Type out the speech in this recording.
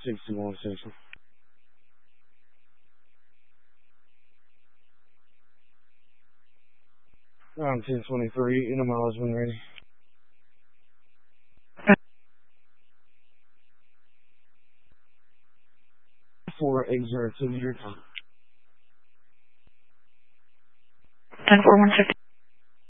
61 Central. 1023, in a mileage when ready. For 802 your time. 10-4-150.